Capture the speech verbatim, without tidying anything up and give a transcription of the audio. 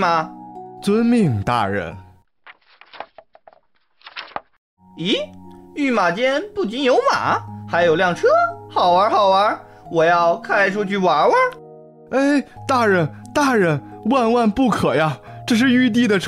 马？ 遵命，大人。 咦，御马间不仅有马，还有辆车，好玩好玩，我要开出去玩玩。 哎，大人大人，万万不可呀，这是玉帝的车